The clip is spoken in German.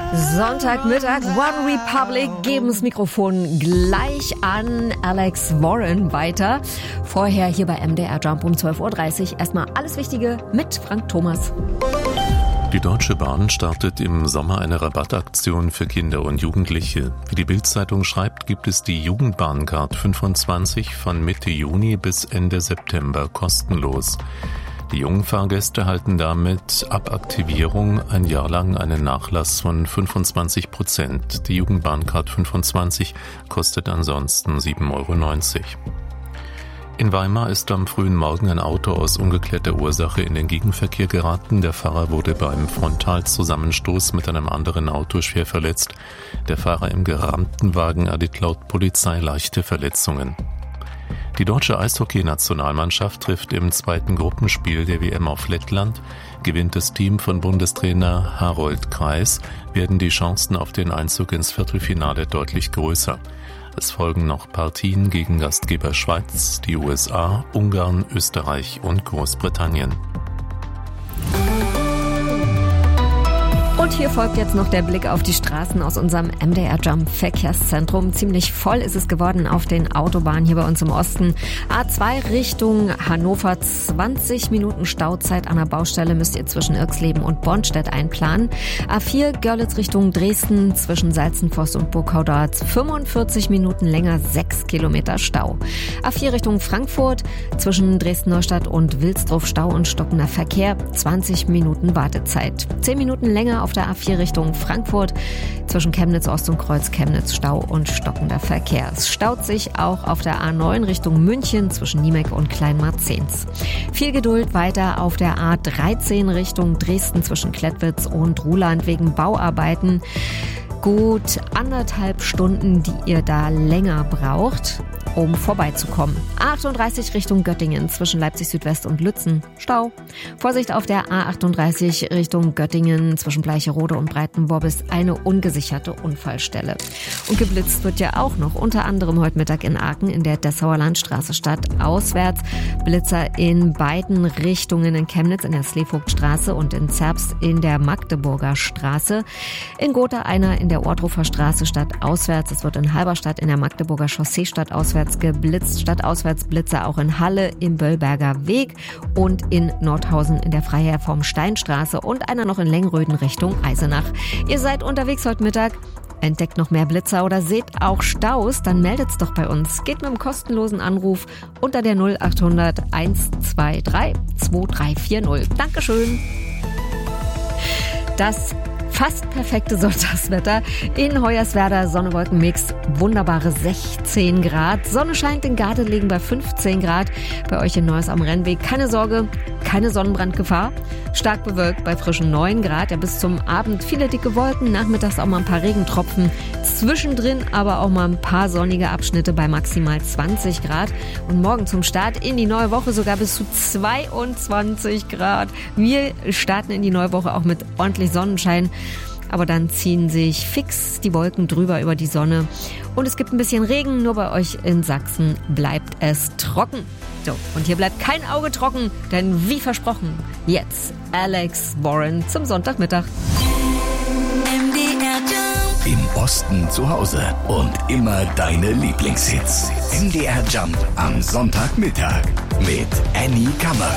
Sonntagmittag, One Republic geben das Mikrofon gleich an Alex Warren weiter. Vorher hier bei MDR Jump um 12.30 Uhr. Erstmal alles Wichtige mit Frank Thomas. Die Deutsche Bahn startet im Sommer eine Rabattaktion für Kinder und Jugendliche. Wie die Bild-Zeitung schreibt, gibt es die Jugendbahncard 25 von Mitte Juni bis Ende September kostenlos. Die jungen Fahrgäste erhalten damit ab Aktivierung ein Jahr lang einen Nachlass von 25%. Die Jugendbahncard 25 kostet ansonsten 7,90 €. In Weimar ist am frühen Morgen ein Auto aus ungeklärter Ursache in den Gegenverkehr geraten. Der Fahrer wurde beim Frontalzusammenstoß mit einem anderen Auto schwer verletzt. Der Fahrer im gerammten Wagen erlitt laut Polizei leichte Verletzungen. Die deutsche Eishockey-Nationalmannschaft trifft im zweiten Gruppenspiel der WM auf Lettland. Gewinnt das Team von Bundestrainer Harold Kreis, werden die Chancen auf den Einzug ins Viertelfinale deutlich größer. Es folgen noch Partien gegen Gastgeber Schweiz, die USA, Ungarn, Österreich und Großbritannien. Und hier folgt jetzt noch der Blick auf die Straßen aus unserem MDR Jump Verkehrszentrum. Ziemlich voll ist es geworden auf den Autobahnen hier bei uns im Osten. A2 Richtung Hannover, 20 Minuten Stauzeit an der Baustelle müsst ihr zwischen Irxleben und Bornstedt einplanen. A4 Görlitz Richtung Dresden zwischen Salzenfoss und Burgau dauert 45 Minuten länger, 6 Kilometer Stau. A4 Richtung Frankfurt zwischen Dresden-Neustadt und Wilsdruf Stau und stockender Verkehr, 20 Minuten Wartezeit. 10 Minuten länger auf der A4 Richtung Frankfurt zwischen Chemnitz Ost und Kreuz Chemnitz Stau und stockender Verkehr. Es staut sich auch auf der A9 Richtung München zwischen Niemek und Kleinmarzens. Viel Geduld weiter auf der A13 Richtung Dresden zwischen Klettwitz und Ruhland wegen Bauarbeiten. Gut 1,5 Stunden, die ihr da länger braucht, um vorbeizukommen. A38 Richtung Göttingen zwischen Leipzig Südwest und Lützen. Stau. Vorsicht auf der A38 Richtung Göttingen zwischen Bleicherode und Breitenworbis, eine ungesicherte Unfallstelle. Und geblitzt wird ja auch noch, unter anderem heute Mittag in Aachen in der Dessauer Landstraße stadtauswärts. Blitzer in beiden Richtungen, in Chemnitz in der Sleevogtstraße und in Zerbst in der Magdeburger Straße. In Gotha einer in der Ohrdruffer Straße stadtauswärts. Es wird in Halberstadt in der Magdeburger Chaussee stadtauswärts geblitzt. Stadtauswärts Blitzer auch in Halle im Böllberger Weg und in Nordhausen in der Freiherr vom Steinstraße und einer noch in Lengröden Richtung Eisenach. Ihr seid unterwegs heute Mittag, entdeckt noch mehr Blitzer oder seht auch Staus, dann meldet's doch bei uns. Geht mit einem kostenlosen Anruf unter der 0800 123 2340. Dankeschön. Das fast perfekte Sonntagswetter in Hoyerswerda, Sonne-Wolken-Mix, wunderbare 16 Grad. Sonne scheint in Gardelegen bei 15 Grad. Bei euch in Neuss am Rennweg keine Sorge, keine Sonnenbrandgefahr. Stark bewölkt bei frischen 9 Grad. Ja, bis zum Abend viele dicke Wolken, nachmittags auch mal ein paar Regentropfen. Zwischendrin aber auch mal ein paar sonnige Abschnitte bei maximal 20 Grad. Und morgen zum Start in die neue Woche sogar bis zu 22 Grad. Wir starten in die neue Woche auch mit ordentlich Sonnenschein. Aber dann ziehen sich fix die Wolken drüber über die Sonne. Und es gibt ein bisschen Regen, nur bei euch in Sachsen bleibt es trocken. So, und hier bleibt kein Auge trocken, denn wie versprochen, jetzt Alex Warren zum Sonntagmittag. Im Osten zu Hause und immer deine Lieblingshits. MDR Jump am Sonntagmittag mit Annie Kammerer.